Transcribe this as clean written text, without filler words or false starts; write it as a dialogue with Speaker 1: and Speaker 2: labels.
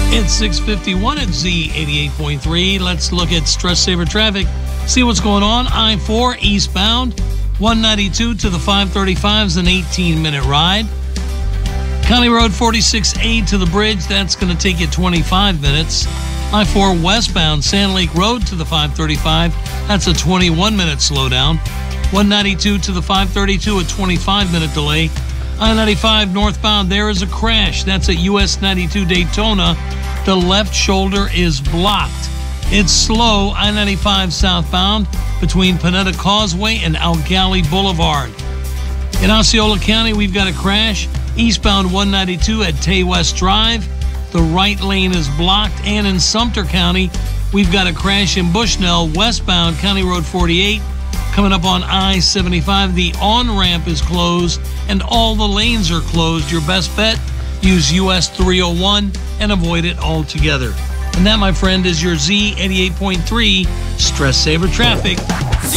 Speaker 1: It's 6:51 at Z88.3. Let's look at stress saver traffic. See what's going on. I-4 eastbound, 192 to the 535 is an 18-minute ride. County Road 46A to the bridge, that's going to take you 25 minutes. I-4 westbound, Sand Lake Road to the 535, that's a 21-minute slowdown. 192 to the 532, a 25-minute delay. I-95 northbound, there is a crash. That's at US 92 Daytona. The left shoulder is blocked. It's slow. I-95 southbound between Panetta Causeway and Algali Boulevard. In Osceola County, we've got a crash. Eastbound 192 at Tay West Drive. The right lane is blocked. And in Sumter County, we've got a crash in Bushnell, westbound County Road 48. Coming up on I-75, the on-ramp is closed and all the lanes are closed. Your best bet, use US 301 and avoid it altogether. And that, my friend, is your Z88.3 Stress Saver Traffic.